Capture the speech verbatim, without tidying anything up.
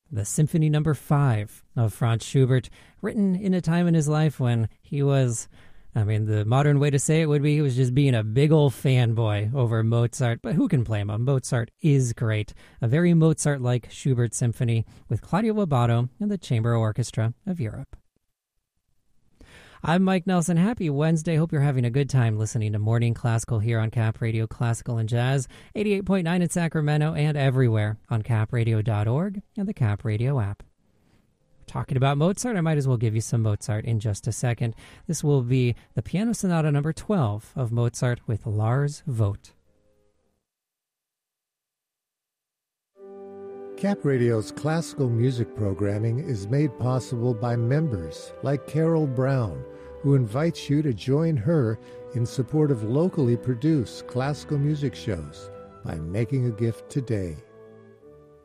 the Symphony Number Five of Franz Schubert, written in a time in his life when he was, I mean, the modern way to say it would be he was just being a big old fanboy over Mozart, but who can blame him? Mozart is great. A very Mozart-like Schubert symphony with Claudio Lobato and the Chamber Orchestra of Europe. I'm Mike Nelson. Happy Wednesday. Hope you're having a good time listening to Morning Classical here on Cap Radio Classical and Jazz, eighty-eight point nine in Sacramento and everywhere on cap radio dot org and the Cap Radio app. Talking about Mozart, I might as well give you some Mozart in just a second. This will be the Piano Sonata number twelve of Mozart with Lars Vogt. Cap Radio's classical music programming is made possible by members like Carol Brown, who invites you to join her in support of locally produced classical music shows by making a gift today.